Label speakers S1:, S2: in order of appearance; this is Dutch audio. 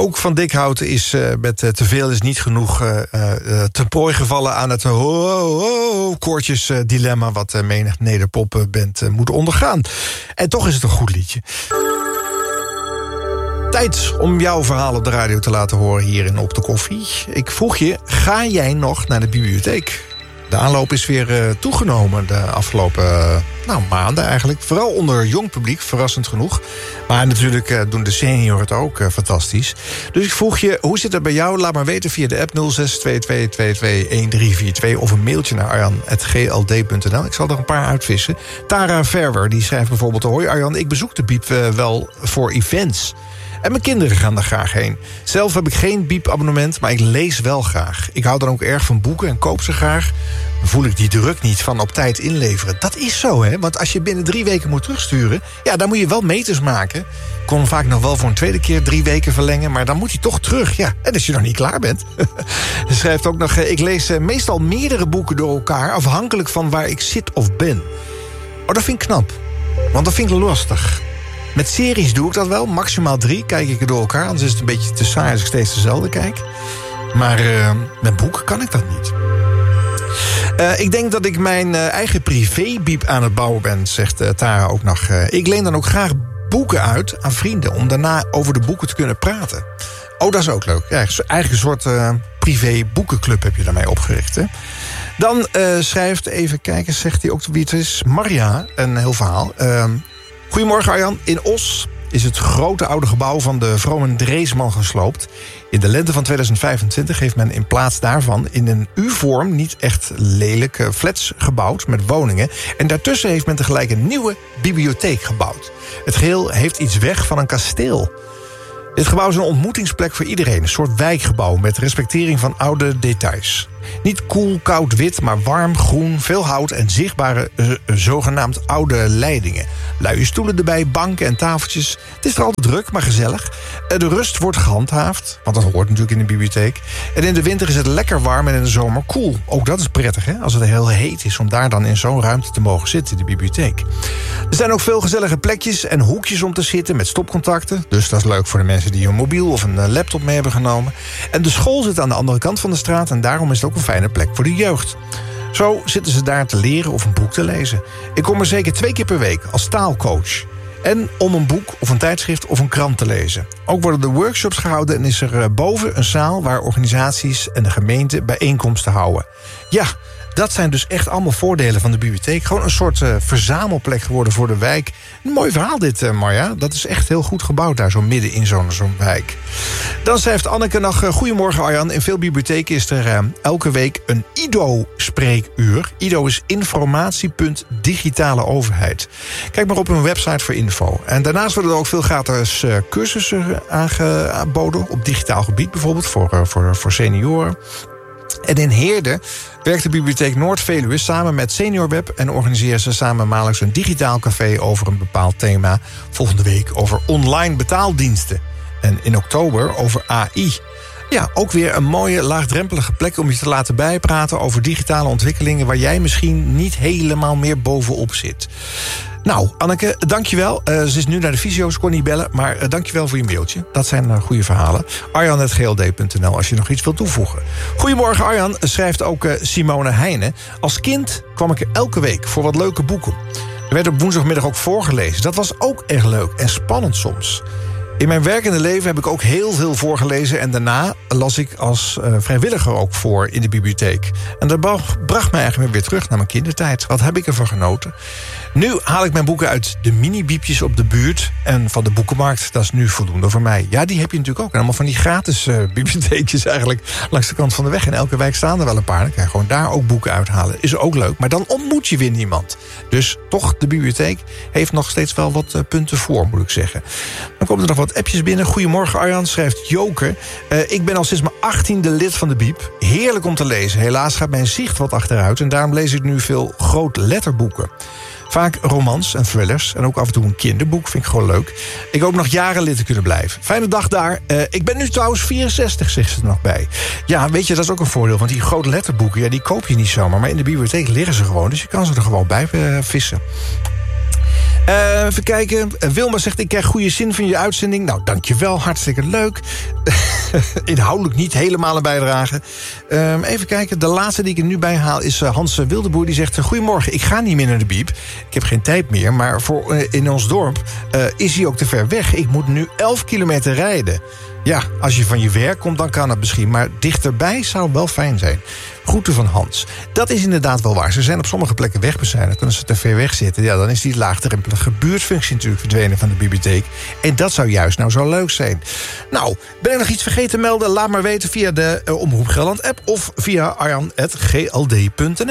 S1: Ook Van Dikhout is met te veel is niet genoeg ten prooi gevallen aan het koortjesdilemma wat menig nederpopband moet ondergaan. En toch is het een goed liedje. Tijd om jouw verhaal op de radio te laten horen hier in Op de Koffie. Ik vroeg je, ga jij nog naar de bibliotheek? De aanloop is weer toegenomen de afgelopen maanden eigenlijk. Vooral onder jong publiek, verrassend genoeg. Maar natuurlijk doen de senioren het ook fantastisch. Dus ik vroeg je, hoe zit het bij jou? Laat maar weten via de app 0622221342... of een mailtje naar arjan@gld.nl. Ik zal er een paar uitvissen. Tara Verwer die schrijft bijvoorbeeld: hoi Arjan, ik bezoek de Biep wel voor events. En mijn kinderen gaan daar graag heen. Zelf heb ik geen Biep-abonnement, maar ik lees wel graag. Ik hou dan ook erg van boeken en koop ze graag. Dan voel ik die druk niet van op tijd inleveren. Dat is zo, hè? Want als je binnen 3 weken moet terugsturen, ja, dan moet je wel meters maken. Ik kon hem vaak nog wel voor een tweede keer 3 weken verlengen, maar dan moet hij toch terug. Ja, en als je nog niet klaar bent. Hij schrijft ook nog: ik lees meestal meerdere boeken door elkaar, afhankelijk van waar ik zit of ben. Oh, dat vind ik knap. Want dat vind ik lastig. Met series doe ik dat wel, maximaal 3 kijk ik er door elkaar. Anders is het een beetje te saai als ik steeds dezelfde kijk. Maar met boeken kan ik dat niet. Ik denk dat ik mijn eigen privébiep aan het bouwen ben, zegt Tara ook nog. Ik leen dan ook graag boeken uit aan vrienden om daarna over de boeken te kunnen praten. Oh, dat is ook leuk. Ja, eigenlijk een soort privé boekenclub heb je daarmee opgericht, hè? Dan schrijft, even kijken, zegt hij ook wie het is. Maria, een heel verhaal. Goedemorgen Arjan. In Os is het grote oude gebouw van de Vromen Dreesman gesloopt. In de lente van 2025 heeft men in plaats daarvan in een U-vorm niet echt lelijke flats gebouwd met woningen. En daartussen heeft men tegelijk een nieuwe bibliotheek gebouwd. Het geheel heeft iets weg van een kasteel. Dit gebouw is een ontmoetingsplek voor iedereen. Een soort wijkgebouw met respectering van oude details. Niet koel, koud, wit, maar warm, groen, veel hout en zichtbare zogenaamd oude leidingen. Luie stoelen erbij, banken en tafeltjes. Het is er altijd druk, maar gezellig. De rust wordt gehandhaafd, want dat hoort natuurlijk in de bibliotheek. En in de winter is het lekker warm en in de zomer koel. Ook dat is prettig, hè? Als het heel heet is om daar dan in zo'n ruimte te mogen zitten, in de bibliotheek. Er zijn ook veel gezellige plekjes en hoekjes om te zitten met stopcontacten. Dus dat is leuk voor de mensen die een mobiel of een laptop mee hebben genomen. En de school zit aan de andere kant van de straat en daarom is het ook een fijne plek voor de jeugd. Zo zitten ze daar te leren of een boek te lezen. Ik kom er zeker 2 keer per week als taalcoach. En om een boek of een tijdschrift of een krant te lezen. Ook worden er workshops gehouden en is er boven een zaal waar organisaties en de gemeente bijeenkomsten houden. Ja, dat zijn dus echt allemaal voordelen van de bibliotheek. Gewoon een soort verzamelplek geworden voor de wijk. Een mooi verhaal dit, Marja. Dat is echt heel goed gebouwd daar, zo midden in zo'n wijk. Dan schrijft Anneke nog: goedemorgen Arjan. In veel bibliotheken is er elke week een IDO-spreekuur. IDO is Informatiepunt Digitale Overheid. Kijk maar op hun website voor info. En daarnaast worden er ook veel gratis cursussen aangeboden. Op digitaal gebied bijvoorbeeld, voor senioren. En in Heerde werkt de Bibliotheek Noord-Veluwe samen met SeniorWeb en organiseren ze samen maandelijks een digitaal café over een bepaald thema. Volgende week over online betaaldiensten. En in oktober over AI. Ja, ook weer een mooie laagdrempelige plek om je te laten bijpraten over digitale ontwikkelingen waar jij misschien niet helemaal meer bovenop zit. Nou, Anneke, dankjewel. Ze is nu naar de fysio, ze kon niet bellen, maar dankjewel voor je mailtje. Dat zijn goede verhalen. Arjan@gld.nl als je nog iets wilt toevoegen. Goedemorgen Arjan, schrijft ook Simone Heijnen. Als kind kwam ik er elke week voor wat leuke boeken. Er werd op woensdagmiddag ook voorgelezen. Dat was ook erg leuk en spannend soms. In mijn werkende leven heb ik ook heel veel voorgelezen en daarna las ik als vrijwilliger ook voor in de bibliotheek. En dat bracht mij eigenlijk weer terug naar mijn kindertijd. Wat heb ik ervan genoten? Nu haal ik mijn boeken uit de mini-biepjes op de buurt en van de boekenmarkt. Dat is nu voldoende voor mij. Ja, die heb je natuurlijk ook. En allemaal van die gratis bibliotheekjes eigenlijk langs de kant van de weg. In elke wijk staan er wel een paar. Dan kan je gewoon daar ook boeken uithalen. Is ook leuk, maar dan ontmoet je weer niemand. Dus toch, de bibliotheek heeft nog steeds wel wat punten voor, moet ik zeggen. Dan komen er nog wat appjes binnen. Goedemorgen Arjan, schrijft Joker. Ik ben al sinds mijn 18e lid van de Biep. Heerlijk om te lezen. Helaas gaat mijn zicht wat achteruit en daarom lees ik nu veel grootletterboeken. Vaak romans en thrillers en ook af en toe een kinderboek. Vind ik gewoon leuk. Ik hoop nog jaren lid te kunnen blijven. Fijne dag daar. Ik ben nu trouwens 64, zegt ze er nog bij. Ja, weet je, dat is ook een voordeel. Want die grote letterboeken, ja, die koop je niet zomaar. Maar in de bibliotheek liggen ze gewoon. Dus je kan ze er gewoon bij vissen. Even kijken. Wilma zegt, ik krijg goede zin van je uitzending. Nou, dankjewel. Hartstikke leuk. Inhoudelijk niet helemaal een bijdrage. Even kijken. De laatste die ik er nu bij haal is Hans Wildeboer. Die zegt, goedemorgen, ik ga niet meer naar de biep. Ik heb geen tijd meer, maar in ons dorp is hij ook te ver weg. Ik moet nu 11 kilometer rijden. Ja, als je van je werk komt, dan kan het misschien. Maar dichterbij zou wel fijn zijn. Groeten van Hans. Dat is inderdaad wel waar. Ze zijn op sommige plekken wegbezuinigd. En als ze te ver weg zitten, ja, dan is die laagdrempelige buurtfunctie natuurlijk verdwenen van de bibliotheek. En dat zou juist nou zo leuk zijn. Nou, ben ik nog iets vergeten te melden? Laat maar weten via de Omroep Gelderland app of via arjan@gld.nl.